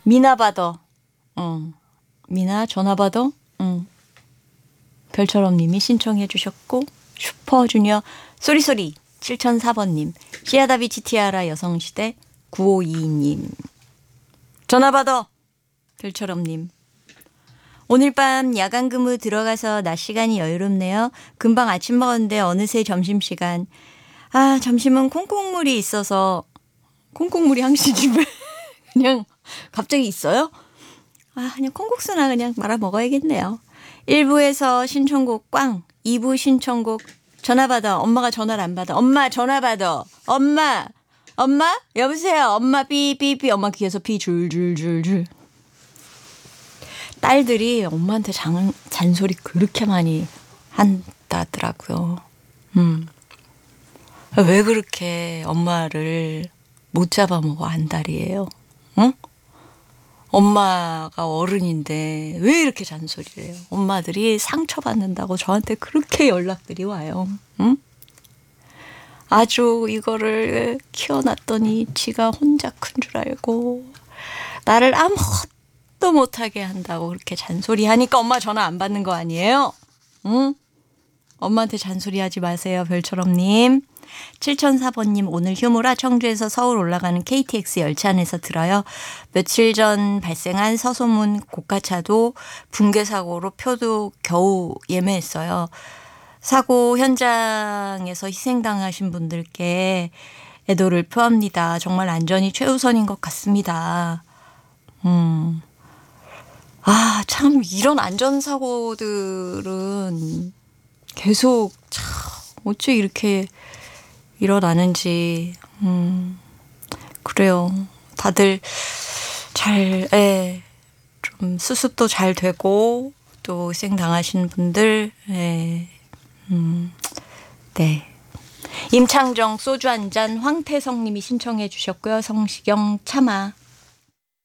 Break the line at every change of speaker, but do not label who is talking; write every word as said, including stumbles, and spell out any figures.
미나 받아. 응. 미나 전화 받아. 응. 별처럼 님이 신청해 주셨고 슈퍼주니어 쏘리쏘리 칠공공사 번님 시아다비치 티아라 여성시대 구오이이 님 전화 받아. 별처럼 님 오늘 밤 야간 근무 들어가서 낮 시간이 여유롭네요. 금방 아침 먹었는데 어느새 점심시간. 아 점심은 콩국물이 있어서 콩국물이 항시 집에 그냥 갑자기 있어요? 아 그냥 콩국수나 그냥 말아 먹어야겠네요. 일 부에서 신청곡 꽝, 이 부 신청곡 전화 받아. 엄마가 전화를 안 받아. 엄마 전화 받아. 엄마 엄마 여보세요. 엄마 삐삐삐. 엄마 귀에서 피 줄줄줄줄. 딸들이 엄마한테 장, 잔소리 그렇게 많이 한다더라고요. 음. 왜 그렇게 엄마를 못 잡아먹어 안달이에요? 응? 엄마가 어른인데 왜 이렇게 잔소리를 해요? 엄마들이 상처받는다고 저한테 그렇게 연락들이 와요. 응? 아주 이거를 키워놨더니 지가 혼자 큰 줄 알고 나를 아무것도 못하게 한다고 그렇게 잔소리하니까 엄마 전화 안 받는 거 아니에요? 응? 엄마한테 잔소리하지 마세요. 별처럼님. 칠공공사 번님 오늘 휴무라 청주에서 서울 올라가는 케이티엑스 열차 안에서 들어요. 며칠 전 발생한 서소문 고가차도 붕괴 사고로 표도 겨우 예매했어요. 사고 현장에서 희생당하신 분들께 애도를 표합니다. 정말 안전이 최우선인 것 같습니다. 음. 아, 참 이런 안전사고들은 계속 참 어째 이렇게 일어나는지. 음, 그래요. 다들 잘, 예, 좀 수습도 잘 되고 또 희생당하신 분들, 예, 음, 네. 임창정 소주 한 잔 황태성 님이 신청해 주셨고요. 성시경 참아.